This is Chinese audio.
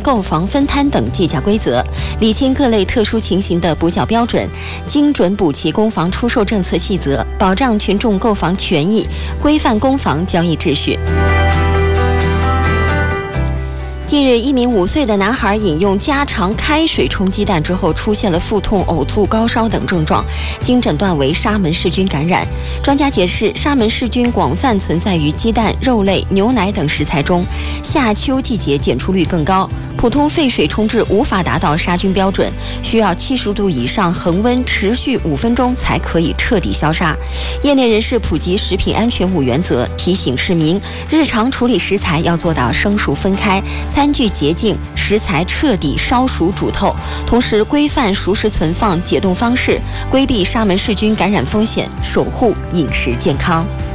购房分摊等计价规则，理清各类特殊情形的补缴标准，精准补齐公房出售政策细则，保障群众购房权益，规范公房交易秩序。近日，一名5岁的男孩饮用家常开水冲鸡蛋之后，出现了腹痛、呕吐、高烧等症状，经诊断为沙门氏菌感染。专家解释，沙门氏菌广泛存在于鸡蛋、肉类、牛奶等食材中，夏秋季节检出率更高。普通沸水冲制无法达到杀菌标准，需要70度以上恒温持续5分钟才可以彻底消杀。业内人士普及食品安全5原则，提醒市民日常处理食材要做到生熟分开，餐具洁净，食材彻底烧熟煮透，同时规范熟食存放解冻方式，规避沙门氏菌感染风险，守护饮食健康。